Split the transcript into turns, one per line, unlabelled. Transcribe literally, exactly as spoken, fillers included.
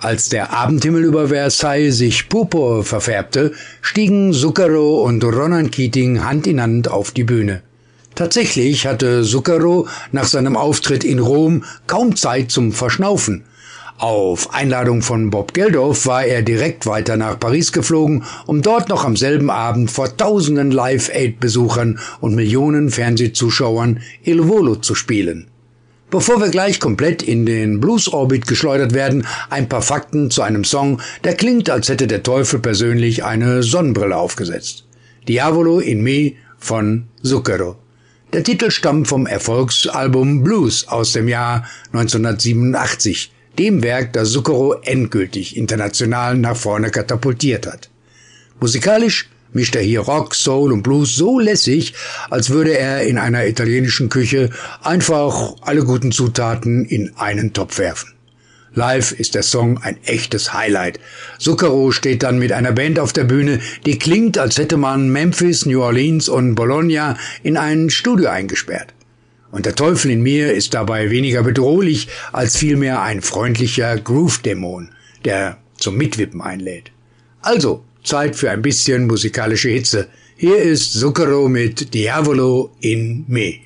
Als der Abendhimmel über Versailles sich purpur verfärbte, stiegen Zucchero und Ronan Keating Hand in Hand auf die Bühne. Tatsächlich hatte Zucchero nach seinem Auftritt in Rom kaum Zeit zum Verschnaufen. Auf Einladung von Bob Geldof war er direkt weiter nach Paris geflogen, um dort noch am selben Abend vor tausenden Live-Aid-Besuchern und Millionen Fernsehzuschauern Il Volo zu spielen. Bevor wir gleich komplett in den Blues-Orbit geschleudert werden, ein paar Fakten zu einem Song, der klingt, als hätte der Teufel persönlich eine Sonnenbrille aufgesetzt. Diavolo in Me von Zucchero. Der Titel stammt vom Erfolgsalbum Blues aus dem Jahr neunzehnhundertsiebenundachtzig, dem Werk, das Zucchero endgültig international nach vorne katapultiert hat. Musikalisch mischt er hier Rock, Soul und Blues so lässig, als würde er in einer italienischen Küche einfach alle guten Zutaten in einen Topf werfen. Live ist der Song ein echtes Highlight. Zucchero steht dann mit einer Band auf der Bühne, die klingt, als hätte man Memphis, New Orleans und Bologna in ein Studio eingesperrt. Und der Teufel in mir ist dabei weniger bedrohlich als vielmehr ein freundlicher Groove-Dämon, der zum Mitwippen einlädt. Also, Zeit für ein bisschen musikalische Hitze. Hier ist Zucchero mit Diavolo in Me.